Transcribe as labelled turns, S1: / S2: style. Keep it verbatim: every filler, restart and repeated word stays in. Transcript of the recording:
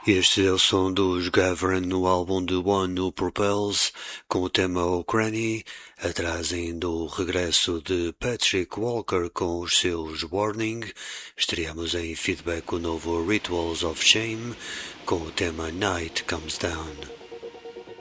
S1: Este é o som dos Gavran no álbum de One Who Propels, com o tema O'Cranie, atrás ainda o regresso de Patrick Walker com os seus Warning. Estreamos em feedback o novo Rituals of Shame, com o tema Night Comes Down.